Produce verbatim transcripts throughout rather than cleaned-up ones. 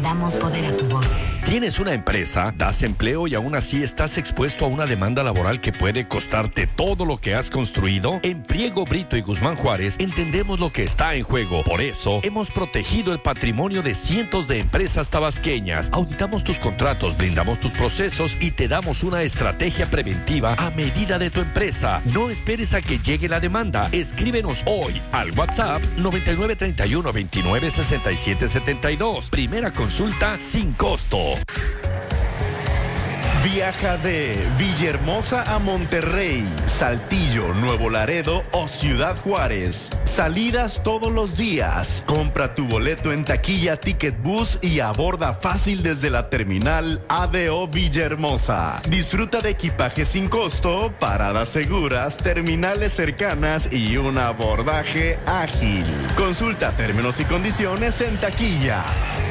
Damos poder a tu voz. ¿Tienes una empresa? ¿Das empleo y aún así estás expuesto a una demanda laboral que puede costarte todo lo que has construido? En Priego, Brito y Guzmán Juárez entendemos lo que está en juego. Por eso, hemos protegido el patrimonio de cientos de empresas tabasqueñas. Auditamos tus contratos, blindamos tus procesos y te damos una estrategia preventiva a medida de tu empresa. No esperes a que llegue la demanda. Escríbenos hoy al WhatsApp noventa y nueve treinta y uno veintinueve sesenta y siete setenta y dos. Primera consulta sin costo. Viaja de Villahermosa a Monterrey, Saltillo, Nuevo Laredo o Ciudad Juárez. Salidas todos los días. Compra tu boleto en taquilla Ticket Bus y aborda fácil desde la terminal A D O Villahermosa. Disfruta de equipaje sin costo, paradas seguras, terminales cercanas y un abordaje ágil. Consulta términos y condiciones en taquilla.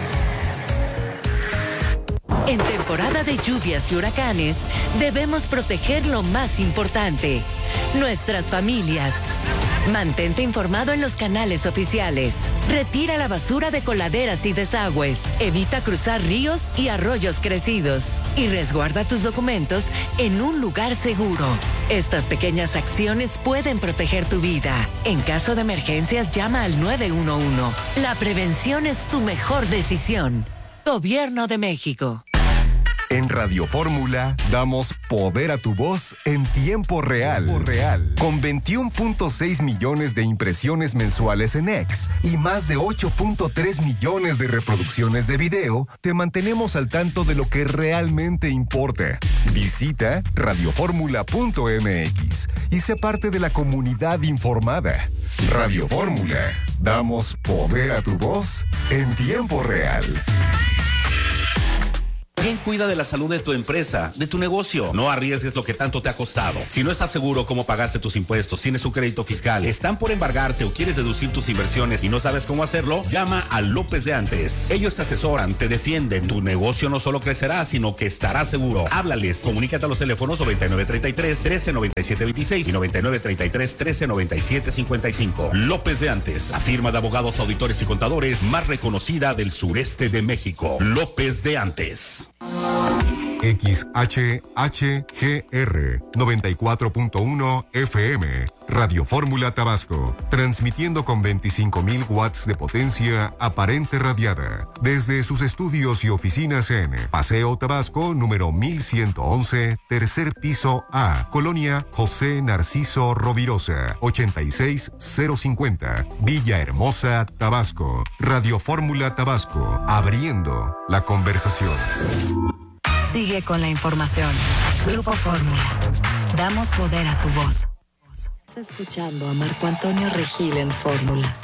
En temporada de lluvias y huracanes, debemos proteger lo más importante, nuestras familias. Mantente informado en los canales oficiales. Retira la basura de coladeras y desagües. Evita cruzar ríos y arroyos crecidos. Y resguarda tus documentos en un lugar seguro. Estas pequeñas acciones pueden proteger tu vida. En caso de emergencias, llama al nueve uno uno. La prevención es tu mejor decisión. Gobierno de México. En Radio Fórmula damos poder a tu voz en tiempo real. Tiempo real. Con veintiuno punto seis millones de impresiones mensuales en X y más de ocho punto tres millones de reproducciones de video, te mantenemos al tanto de lo que realmente importa. Visita radioformula punto m x y sé parte de la comunidad informada. Radio Fórmula. Damos poder a tu voz en tiempo real. ¿Quién cuida de la salud de tu empresa, de tu negocio? No arriesgues lo que tanto te ha costado. Si no estás seguro cómo pagaste tus impuestos, tienes un crédito fiscal, están por embargarte o quieres deducir tus inversiones y no sabes cómo hacerlo, llama a López de Antes. Ellos te asesoran, te defienden. Tu negocio no solo crecerá, sino que estará seguro. Háblales. Comunícate a los teléfonos noventa y nueve treinta y tres, trece noventa y siete veintiséis y noventa y nueve treinta y tres, trece noventa y siete cincuenta y cinco. López de Antes, la firma de abogados, auditores y contadores más reconocida del sureste de México. López de Antes. X H H G R noventa y cuatro punto uno F M, Radio Fórmula Tabasco, transmitiendo con veinticinco mil watts de potencia aparente radiada, desde sus estudios y oficinas en Paseo Tabasco, número mil ciento once, tercer piso A, Colonia José Narciso Rovirosa, ochenta y seis cero cincuenta, Villahermosa, Tabasco. Radio Fórmula Tabasco, abriendo la conversación. Sigue con la información. Grupo Fórmula. Damos poder a tu voz. Estás escuchando a Marco Antonio Regil en Fórmula.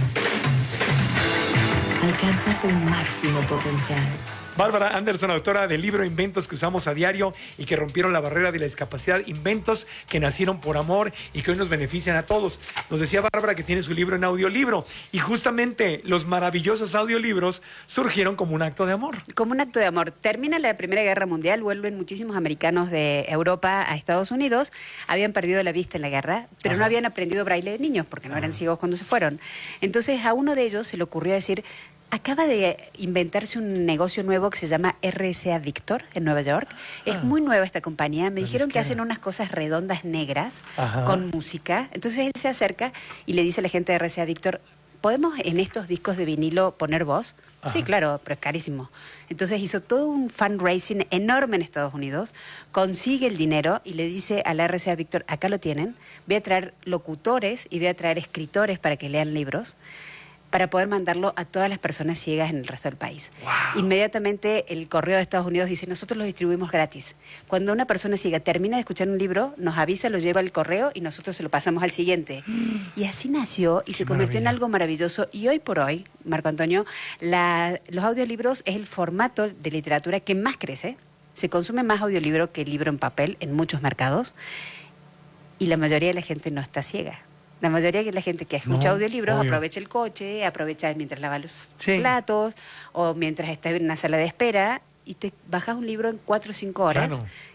Alcanza tu máximo potencial. Bárbara Anderson, autora del libro Inventos que usamos a diario y que rompieron la barrera de la discapacidad, inventos que nacieron por amor y que hoy nos benefician a todos. Nos decía Bárbara que tiene su libro en audiolibro y justamente los maravillosos audiolibros surgieron como un acto de amor. Como un acto de amor. Termina la Primera Guerra Mundial, vuelven muchísimos americanos de Europa a Estados Unidos, habían perdido la vista en la guerra, pero Ajá. no habían aprendido braille de niños porque no Ajá. eran ciegos cuando se fueron. Entonces a uno de ellos se le ocurrió decir... Acaba de inventarse un negocio nuevo que se llama R C A Victor en Nueva York. Es ah. muy nueva esta compañía. Me dijeron que hacen unas cosas redondas negras Ajá. con música. Entonces él se acerca y le dice a la gente de R C A Victor, ¿podemos en estos discos de vinilo poner voz? Ajá. Sí, claro, pero es carísimo. Entonces hizo todo un fundraising enorme en Estados Unidos, consigue el dinero y le dice a la R C A Victor, acá lo tienen, voy a traer locutores y voy a traer escritores para que lean libros, para poder mandarlo a todas las personas ciegas en el resto del país. Wow. Inmediatamente el correo de Estados Unidos dice, nosotros lo distribuimos gratis. Cuando una persona ciega termina de escuchar un libro, nos avisa, lo lleva al correo y nosotros se lo pasamos al siguiente. Y así nació y Qué se convirtió maravilla. en algo maravilloso. Y hoy por hoy, Marco Antonio, la, los audiolibros es el formato de literatura que más crece. Se consume más audiolibro que libro en papel en muchos mercados. Y la mayoría de la gente no está ciega. La mayoría de la gente que escucha no, audiolibros obvio. aprovecha el coche, aprovecha mientras lava los sí. platos o mientras está en una sala de espera y te bajas un libro en cuatro o cinco horas. Claro.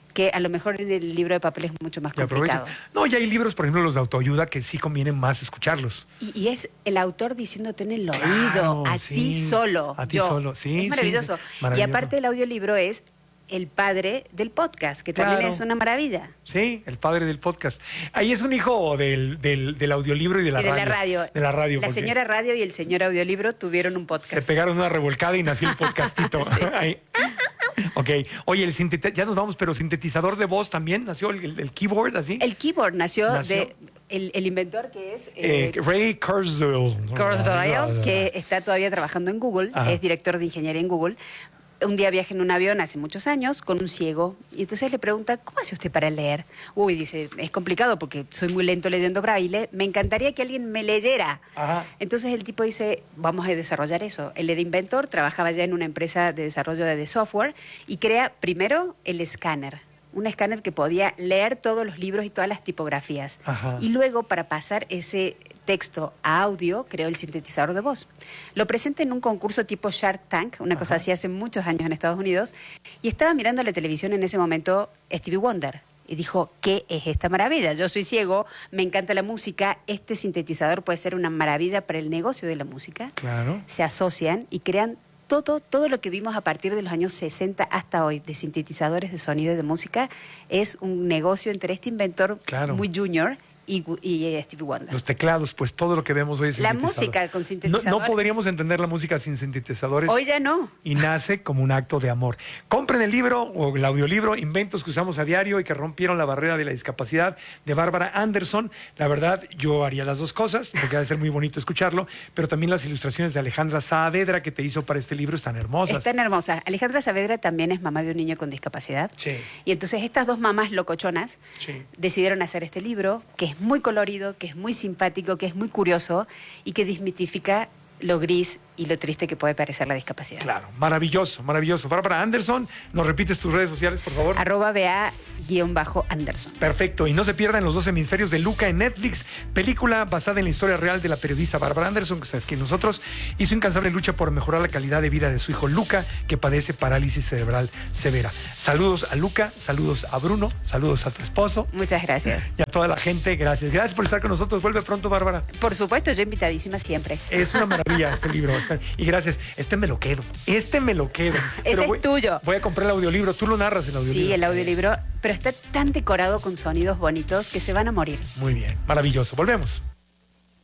que a lo mejor en el libro de papel es mucho más Y aprovecha. complicado. No, y hay libros, por ejemplo, los de autoayuda, que sí conviene más escucharlos. Y, y es el autor diciéndote en el Claro, oído, a sí, ti solo. a ti yo. solo, sí, Es maravilloso. sí, maravilloso. Y aparte el audiolibro es el padre del podcast, que también Claro. es una maravilla. Sí, el padre del podcast. Ahí es un hijo del, del, del audiolibro y de la y de radio. la radio. De la radio. La porque señora radio y el señor audiolibro tuvieron un podcast. se pegaron una revolcada y nació el podcastito. Sí. Ahí. Ok. Oye, el sintetiz- ya nos vamos, pero sintetizador de voz también nació, el, el- el keyboard, así. El keyboard nació, Nació. de el, el inventor que es Eh, eh, Ray Kurzweil. Kurzweil, que está todavía trabajando en Google, Ajá. es director de ingeniería en Google. Un día viaja en un avión hace muchos años con un ciego y entonces le pregunta, ¿cómo hace usted para leer? Uy, dice, es complicado porque soy muy lento leyendo braille, me encantaría que alguien me leyera. Ajá. Entonces el tipo dice, vamos a desarrollar eso. Él era inventor, trabajaba ya en una empresa de desarrollo de software y crea primero el escáner. Un escáner que podía leer todos los libros y todas las tipografías. Ajá. Y luego, para pasar ese texto a audio, creó el sintetizador de voz. Lo presenta en un concurso tipo Shark Tank, una cosa así hace muchos años en Estados Unidos, y estaba mirando la televisión en ese momento Stevie Wonder. Y dijo, ¿qué es esta maravilla? Yo soy ciego, me encanta la música, este sintetizador puede ser una maravilla para el negocio de la música. Claro. Se asocian y crean todo, todo lo que vimos a partir de los años sesenta hasta hoy, de sintetizadores de sonido y de música, es un negocio entre este inventor Claro. muy junior y, y eh, Stevie Wonder. Los teclados, pues todo lo que vemos hoy es La sintetizador. música con No, sintetizador. no podríamos entender la música sin sintetizadores. Hoy ya no. Y nace como un acto de amor. Compren el libro o el audiolibro Inventos que usamos a diario y que rompieron la barrera de la discapacidad de Bárbara Anderson. La verdad, yo haría las dos cosas, porque ha de ser muy bonito escucharlo, pero también las ilustraciones de Alejandra Saavedra que te hizo para este libro están hermosas. Están hermosas. Alejandra Saavedra también es mamá de un niño con discapacidad. Sí. Y entonces estas dos mamás locochonas Sí. decidieron hacer este libro, que es muy colorido, que es muy simpático, que es muy curioso y que desmitifica lo gris y lo triste que puede parecer la discapacidad. Claro, maravilloso, maravilloso. Bárbara Anderson, ¿nos repites tus redes sociales, por favor? Arroba B A guión bajo Anderson. Perfecto, y no se pierdan Los dos hemisferios de Luca en Netflix, película basada en la historia real de la periodista Bárbara Anderson, que es quien nosotros, y su incansable lucha por mejorar la calidad de vida de su hijo Luca, que padece parálisis cerebral severa. Saludos a Luca, saludos a Bruno, saludos a tu esposo Muchas gracias. y a toda la gente. Gracias, gracias por estar con nosotros. Vuelve pronto, Bárbara. Por supuesto, yo invitadísima siempre. Es una maravilla este libro. Y gracias. Este me lo quedo. Este me lo quedo. Ese Pero es voy- tuyo. Voy a comprar el audiolibro. Tú lo narras el audiolibro. Sí, el audiolibro, pero está tan decorado con sonidos bonitos que se van a morir. Muy bien. Maravilloso. Volvemos.